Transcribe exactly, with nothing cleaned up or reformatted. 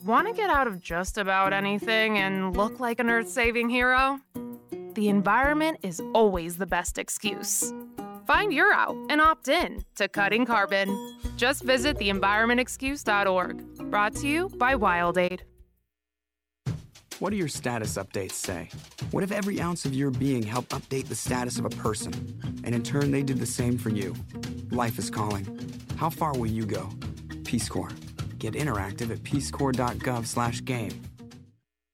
Want to get out of just about anything and look like an Earth-saving hero? The environment is always the best excuse. Find your out and opt in to Cutting Carbon. Just visit the environment excuse dot org. Brought to you by WildAid. What do your status updates say? What if every ounce of your being helped update the status of a person, and in turn they did the same for you? Life is calling. How far will you go? Peace Corps. Get interactive at peacecorps dot gov slash game.